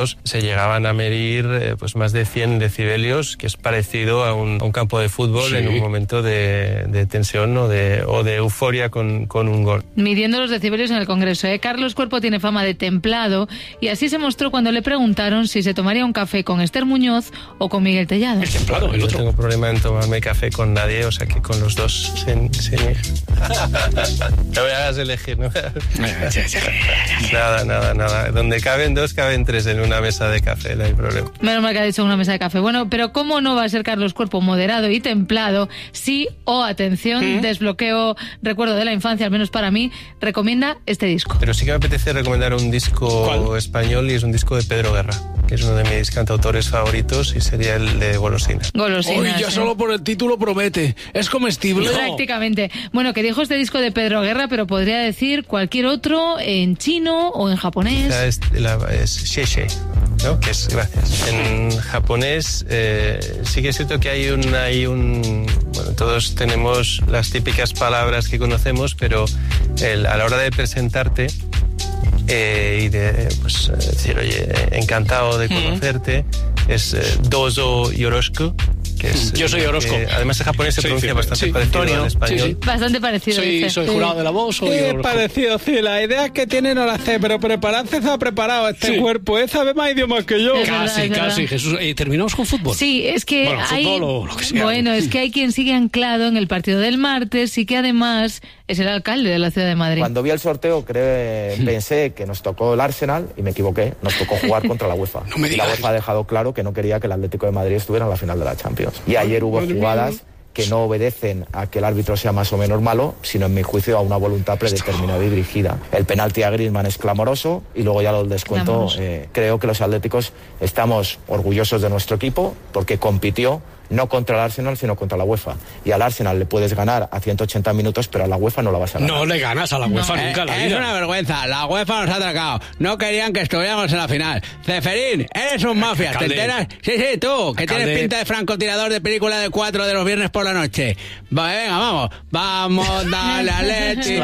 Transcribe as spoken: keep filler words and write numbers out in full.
se llegaban a medir eh, pues más de cien decibelios, que es parecido a un, a un campo de fútbol, sí, en un momento de, de tensión o de, o de euforia con, con un gol. Midiendo los decibelios en el Congreso, ¿eh? Carlos Cuerpo tiene fama de templado y así se mostró cuando le preguntaron si se tomaría un café con Esther Muñoz o con Miguel Tellado. El templado, el otro. No tengo problema en tomarme café con nadie, o sea que con los dos sin, sin... No me hagas elegir, ¿no? Nada, nada, nada. Donde caben dos, caben tres en una mesa de café, no hay problema. Menos mal que ha dicho una mesa de café. Bueno, pero ¿cómo no va a ser Carlos Cuerpo moderado y templado? Sí, o oh, atención, ¿Mm? Desbloqueo recuerdo de la infancia, al menos para mí, recomienda este disco. Pero sí que me apetece recomendar un disco ¿Cuál? español, y es un disco de Pedro Guerra, que es uno de mis cantautores favoritos, y sería el de Golosina. Golosina. Uy, ya ¿eh? Solo por el título promete. ¿Es comestible? No. Prácticamente. Bueno, que dijo este disco de Pedro Guerra, pero podría decir cualquier otro en chino o en japonés. Es, la, es Sheshe, ¿no? Que es gracias. En japonés eh, sí que es cierto que hay un, hay un... Bueno, todos tenemos las típicas palabras que conocemos, pero el, a la hora de presentarte eh, y de pues, decir, oye, encantado de conocerte, mm. es eh, dozo yoroshiku. Que es, Yo soy Orozco. Que, además en japonés se pronuncia sí, bastante sí, parecido Antonio, al español. Sí, sí. Bastante parecido. Soy, soy jurado de la voz. Soy es parecido, sí. La idea que tiene no la sé, pero prepararse se ha preparado este sí. cuerpo. Él sabe más idiomas que yo. Es casi, verdad, casi. Jesús, eh, ¿terminamos con fútbol? Sí, es que bueno, hay... fútbol o lo que sea. Bueno, es que hay quien sigue anclado en el partido del martes y que además es el alcalde de la ciudad de Madrid. Cuando vi el sorteo creo, pensé que nos tocó el Arsenal y me equivoqué. Nos tocó jugar contra la UEFA. No me digas. La UEFA ha dejado claro que no quería que el Atlético de Madrid estuviera en la final de la Champions. Y ayer hubo jugadas que no obedecen a que el árbitro sea más o menos malo, sino en mi juicio a una voluntad predeterminada y dirigida. El penalti a Griezmann es clamoroso y luego ya lo descuento. Eh, creo que los atléticos estamos orgullosos de nuestro equipo porque compitió no contra el Arsenal, sino contra la UEFA. Y al Arsenal le puedes ganar a ciento ochenta minutos, pero a la UEFA no la vas a ganar. No le ganas a la UEFA no. nunca. Eh, la es vida. una vergüenza. La UEFA nos ha atracado. No querían que estuviéramos en la final. Ceferín, eres un mafia. ¿Te enteras? Sí, sí, tú, que Alcalde. tienes pinta de francotirador de película de cuatro de los viernes por la noche. Venga, vamos. Vamos, dale a leche.